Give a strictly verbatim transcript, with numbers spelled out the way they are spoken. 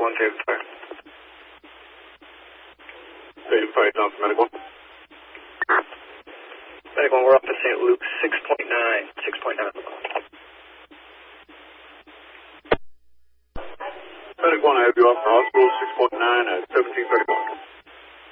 one, David Fire. David Fire, down for Medic one. Medic one, we're up to Saint Luke, six point nine, six point nine. Medic one, I have you off for hospital, six point nine at seventeen thirty-one.